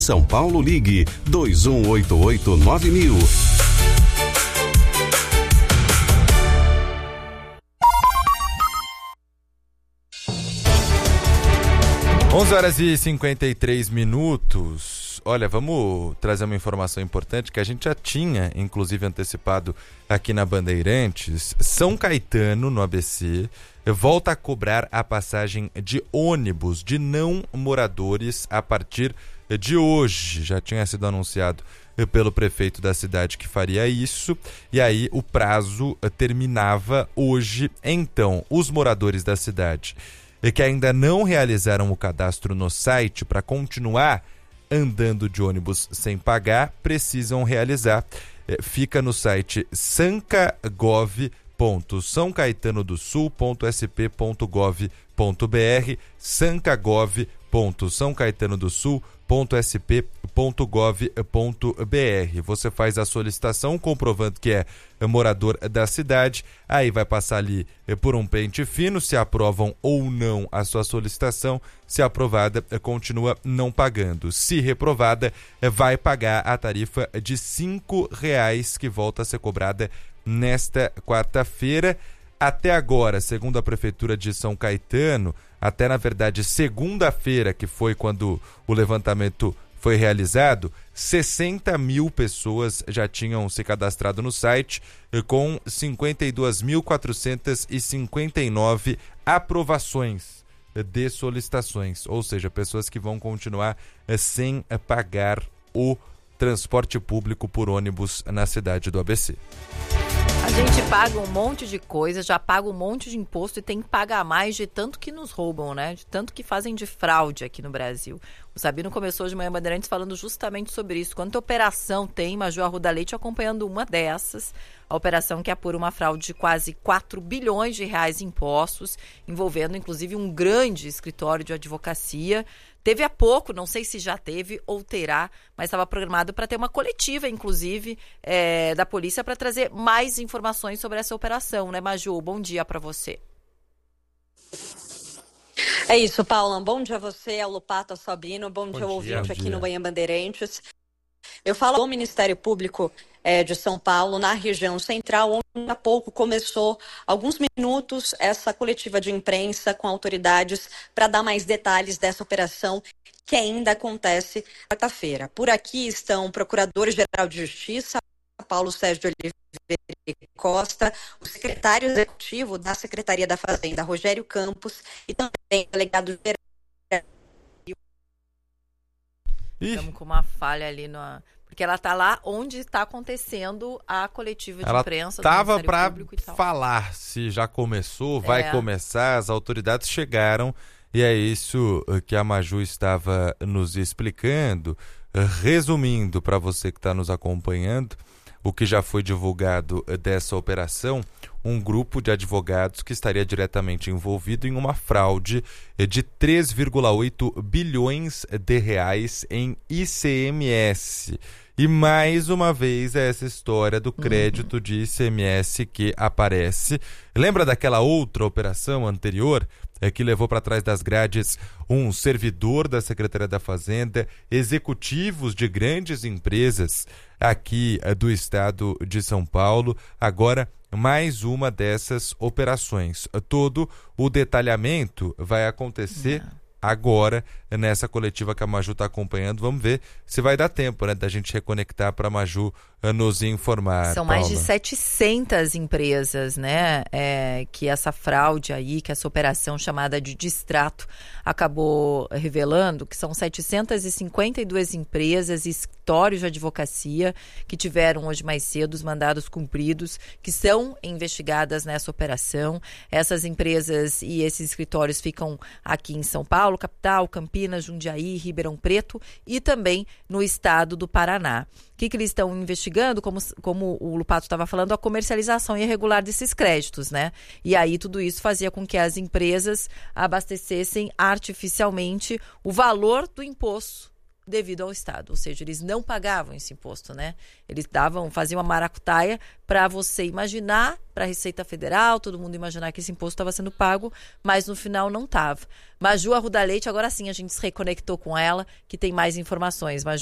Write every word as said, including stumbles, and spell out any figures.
São Paulo, ligue dois um oito oito nove mil. onze horas e cinquenta e três minutos. Olha, vamos trazer uma informação importante que a gente já tinha, inclusive, antecipado aqui na Bandeirantes. São Caetano, no A B C, volta a cobrar a passagem de ônibus de não moradores a partir de hoje. Já tinha sido anunciado pelo prefeito da cidade que faria isso, e aí o prazo terminava hoje. Então, os moradores da cidade e que ainda não realizaram o cadastro no site para continuar andando de ônibus sem pagar, precisam realizar. Fica no site sancagov ponto são caetano do sul ponto s p ponto gov ponto b r, sancagov ponto são caetano do sul ponto s p ponto gov ponto b r. Você faz a solicitação comprovando que é morador da cidade, aí vai passar ali por um pente fino, se aprovam ou não a sua solicitação. Se aprovada, continua não pagando. Se reprovada, vai pagar a tarifa de cinco reais que volta a ser cobrada nesta quarta-feira. Até agora, segundo a Prefeitura de São Caetano, até na verdade segunda-feira, que foi quando o levantamento foi realizado, sessenta mil pessoas já tinham se cadastrado no site, com cinquenta e duas mil quatrocentas e cinquenta e nove aprovações de solicitações, ou seja, pessoas que vão continuar sem pagar o transporte público por ônibus na cidade do A B C. A gente paga um monte de coisa, já paga um monte de imposto e tem que pagar mais de tanto que nos roubam, né? De tanto que fazem de fraude aqui no Brasil. O Sabino começou de manhã Bandeirantes falando justamente sobre isso. Quanta operação tem, Major Arruda Leite acompanhando uma dessas, a operação que apura uma fraude de quase quatro bilhões de reais em impostos, envolvendo inclusive um grande escritório de advocacia. Teve há pouco, não sei se já teve ou terá, mas estava programado para ter uma coletiva, inclusive, é, da polícia para trazer mais informações sobre essa operação, né, Maju? Bom dia para você. É isso, Paula. Bom dia a você, ao Lupato, ao Sabino. Bom, bom dia ao ouvinte dia. aqui no Manhã Bandeirantes. Eu falo do Ministério Público é, de São Paulo, na região central, onde há pouco começou, alguns minutos, essa coletiva de imprensa com autoridades para dar mais detalhes dessa operação que ainda acontece quarta-feira. Por aqui estão o Procurador-Geral de Justiça, Paulo Sérgio de Oliveira Costa, o secretário executivo da Secretaria da Fazenda, Rogério Campos, e também o delegado-geral. Estamos com uma falha ali, no, porque ela está lá onde está acontecendo a coletiva de ela imprensa. Ela estava para falar se já começou, vai é. começar, as autoridades chegaram e é isso que a Maju estava nos explicando. Resumindo para você que está nos acompanhando, o que já foi divulgado dessa operação, um grupo de advogados que estaria diretamente envolvido em uma fraude de três vírgula oito bilhões de reais em I C M S. E mais uma vez é essa história do crédito uhum. de I C M S que aparece. Lembra daquela outra operação anterior? É que levou para trás das grades um servidor da Secretaria da Fazenda, executivos de grandes empresas aqui do estado de São Paulo. Agora, mais uma dessas operações. Todo o detalhamento vai acontecer Não. agora, nessa coletiva que a Maju está acompanhando. Vamos ver se vai dar tempo, né, da gente reconectar para a Maju nos informar. São Paula. mais de setecentas empresas, né, é, que essa fraude aí, que essa operação chamada de distrato acabou revelando, que são setecentas e cinquenta e duas empresas e escritórios de advocacia que tiveram hoje mais cedo os mandados cumpridos, que são investigadas nessa operação. Essas empresas e esses escritórios ficam aqui em São Paulo, capital, Campinas, Jundiaí, Ribeirão Preto e também no estado do Paraná. O que, que eles estão investigando? Como, como o Lupato estava falando, a comercialização irregular desses créditos, né? E aí tudo isso fazia com que as empresas abastecessem artificialmente o valor do imposto devido ao Estado, ou seja, eles não pagavam esse imposto, né? Eles davam, faziam uma maracutaia para você imaginar, para a Receita Federal, todo mundo imaginar que esse imposto estava sendo pago, mas no final não estava. Maju Arruda Leite, agora sim a gente se reconectou com ela, que tem mais informações. Maju.